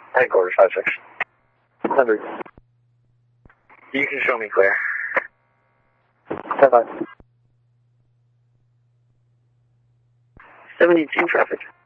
Headquarters 56. 100. You can show me clear. 10-5. 72 traffic.